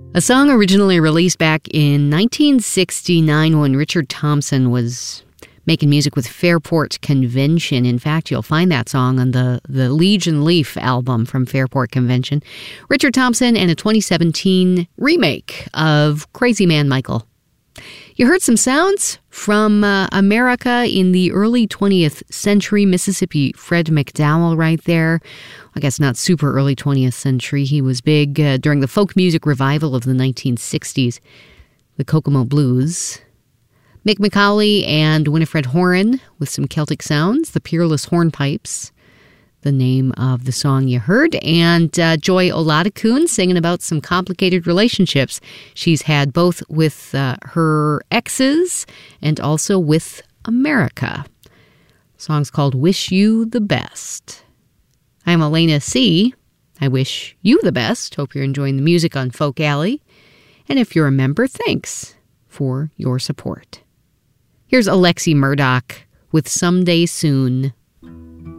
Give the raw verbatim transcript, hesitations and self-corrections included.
A song originally released back in nineteen sixty-nine when Richard Thompson was making music with Fairport Convention. In fact, you'll find that song on the, the Legion Leaf album from Fairport Convention. Richard Thompson and a twenty seventeen remake of Crazy Man Michael. You heard some sounds from uh, America in the early twentieth century. Mississippi Fred McDowell right there. I guess not super early twentieth century. He was big uh, during the folk music revival of the nineteen sixties. The Kokomo Blues. Mick McCauley and Winifred Horan with some Celtic sounds. The Peerless Hornpipes, the name of the song you heard. And uh, Joy Oladokun singing about some complicated relationships she's had both with uh, her exes and also with America. The song's called Wish You the Best. I'm Elena C. I wish you the best. Hope you're enjoying the music on Folk Alley. And if you're a member, thanks for your support. Here's Alexi Murdoch with Someday Soon.